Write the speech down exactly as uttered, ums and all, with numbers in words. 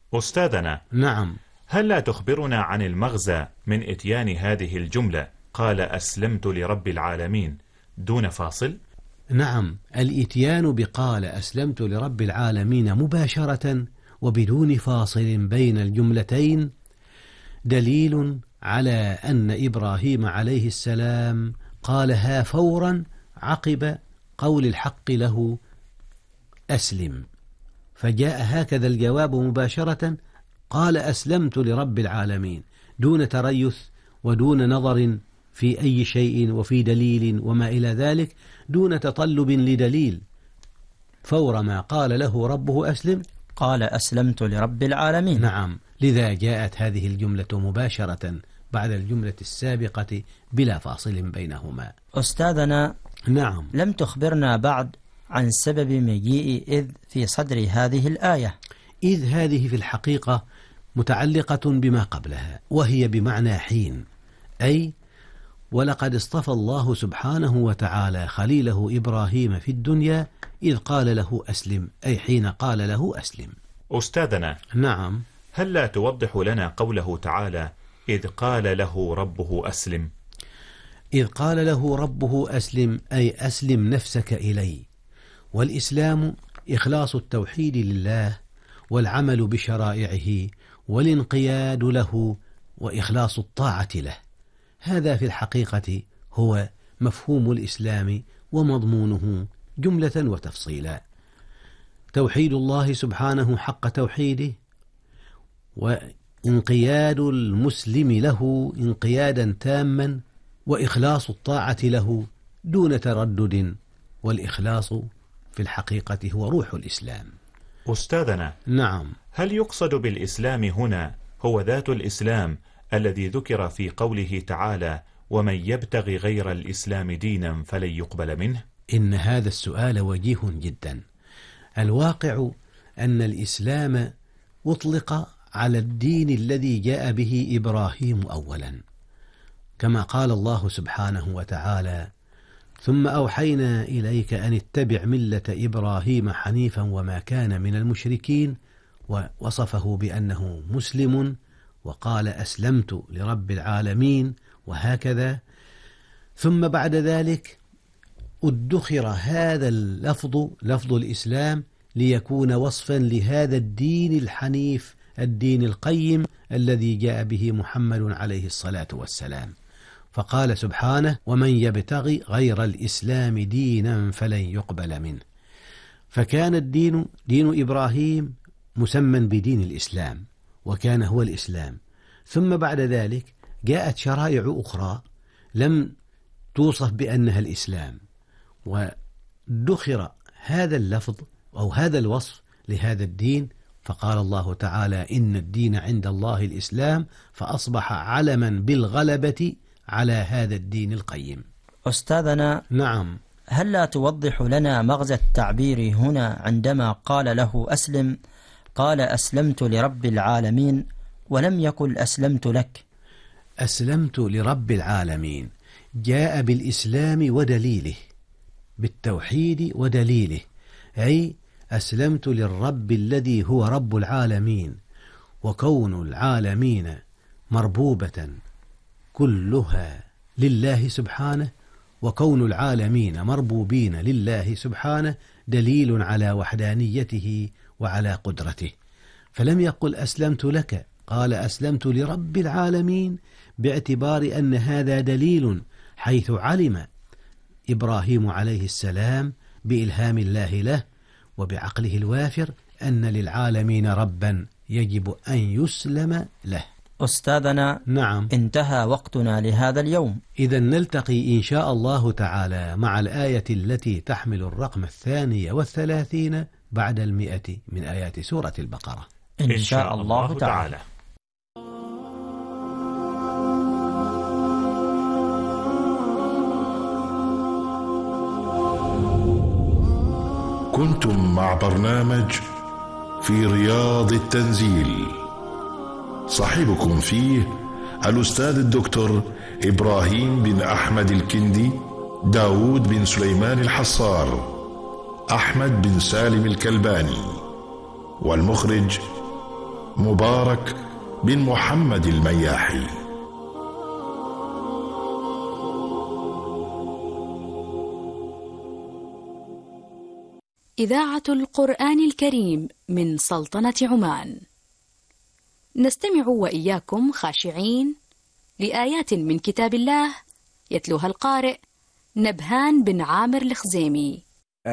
أستاذنا، نعم. هل لا تخبرنا عن المغزى من إتيان هذه الجملة قال أسلمت لرب العالمين دون فاصل؟ نعم، الإتيان بقال أسلمت لرب العالمين مباشرة وبدون فاصل بين الجملتين دليل على أن إبراهيم عليه السلام قالها فورا عقب قول الحق له أسلم، فجاء هكذا الجواب مباشرة، قال أسلمت لرب العالمين دون تريث ودون نظر في أي شيء وفي دليل وما إلى ذلك، دون تطلب لدليل. فور ما قال له ربه أسلم قال أسلمت لرب العالمين. نعم، لذا جاءت هذه الجملة مباشرة بعد الجملة السابقة بلا فاصل بينهما. أستاذنا، نعم، لم تخبرنا بعد عن سبب مجيء إذ في صدر هذه الآية. إذ هذه في الحقيقة متعلقة بما قبلها، وهي بمعنى حين، أي ولقد اصطفى الله سبحانه وتعالى خليله إبراهيم في الدنيا إذ قال له أسلم، أي حين قال له أسلم. أستاذنا، نعم، هل لا توضح لنا قوله تعالى إذ قال له ربه أسلم؟ إذ قال له ربه أسلم أي أسلم نفسك إلي، والإسلام إخلاص التوحيد لله والعمل بشرائعه والانقياد له وإخلاص الطاعة له. هذا في الحقيقة هو مفهوم الإسلام ومضمونه جملة وتفصيلا. توحيد الله سبحانه حق توحيده، وانقياد المسلم له انقيادا تاما، وإخلاص الطاعة له دون تردد، والإخلاص في الحقيقة هو روح الإسلام. أستاذنا، نعم، هل يقصد بالإسلام هنا هو ذات الإسلام الذي ذكر في قوله تعالى ومن يبتغي غير الإسلام دينا فلن يقبل منه؟ إن هذا السؤال وجيه جدا. الواقع أن الإسلام أطلق على الدين الذي جاء به إبراهيم أولا، كما قال الله سبحانه وتعالى ثم أوحينا إليك أن اتبع ملة إبراهيم حنيفا وما كان من المشركين، ووصفه بأنه مسلم وقال أسلمت لرب العالمين، وهكذا. ثم بعد ذلك ادخر هذا اللفظ لفظ الإسلام ليكون وصفا لهذا الدين الحنيف، الدين القيم الذي جاء به محمد عليه الصلاة والسلام. فقال سبحانه ومن يبتغي غير الإسلام دينا فلن يقبل منه. فكان الدين دين إبراهيم مسمى بدين الإسلام، وكان هو الإسلام. ثم بعد ذلك جاءت شرائع أخرى لم توصف بأنها الإسلام، ودخر هذا اللفظ أو هذا الوصف لهذا الدين، فقال الله تعالى إن الدين عند الله الإسلام، فأصبح علما بالغلبة على هذا الدين القيم. أستاذنا، نعم، هل لا توضح لنا مغزى التعبير هنا عندما قال له أسلم قال أسلمت لرب العالمين ولم يقل أسلمت لك؟ أسلمت لرب العالمين جاء بالإسلام ودليله، بالتوحيد ودليله، أي أسلمت للرب الذي هو رب العالمين، وكون العالمين مربوبة كلها لله سبحانه، وكون العالمين مربوبين لله سبحانه دليل على وحدانيته وعلى قدرته. فلم يقل أسلمت لك، قال أسلمت لرب العالمين، باعتبار أن هذا دليل، حيث علم إبراهيم عليه السلام بإلهام الله له وبعقله الوافر أن للعالمين ربا يجب أن يسلم له. أستاذنا، نعم، انتهى وقتنا لهذا اليوم، إذا نلتقي إن شاء الله تعالى مع الآية التي تحمل الرقم الثانية والثلاثين بعد المئة من آيات سورة البقرة إن شاء الله تعالى. كنتم مع برنامج في رياض التنزيل، صاحبكم فيه الأستاذ الدكتور إبراهيم بن أحمد الكندي، داود بن سليمان الحصار، أحمد بن سالم الكلباني، والمخرج مبارك بن محمد المياحي. إذاعة القرآن الكريم من سلطنة عمان، نستمع وإياكم خاشعين لآيات من كتاب الله يتلوها القارئ نبهان بن عامر الخزيمي.